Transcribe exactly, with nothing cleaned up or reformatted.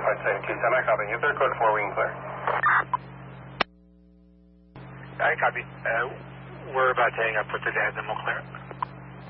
Flight seven two seven, I copy. You third code four, we can clear. I copy. Uh, we're about to hang up with the dad, then we'll clear it.